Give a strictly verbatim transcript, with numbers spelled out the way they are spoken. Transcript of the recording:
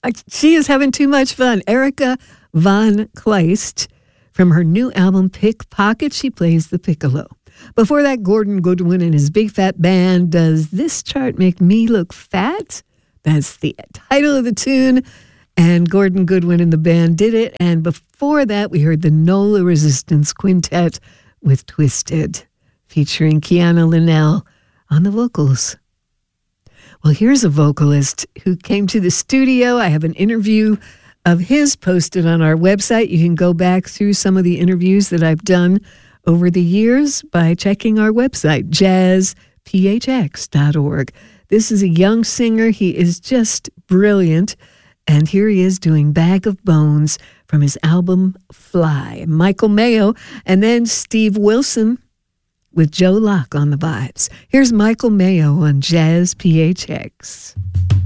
She is having too much fun. Erica Von Kleist, from her new album Pickpocket, she plays the piccolo. Before that, Gordon Goodwin and his Big Fat Band, Does This Chart Make Me Look Fat? That's the title of the tune. And Gordon Goodwin and the band did it. And before that, we heard the NOLA Resistance Quintet with Twisted, featuring Kiana Linnell on the vocals. Well, here's a vocalist who came to the studio. I have an interview of his posted on our website. You can go back through some of the interviews that I've done over the years by checking our website, jazz p h x dot org. This is a young singer. He is just brilliant. And here he is doing Bag of Bones from his album Fly. Michael Mayo, and then Steve Wilson with Joe Locke on the vibes. Here's Michael Mayo on Jazz P H X.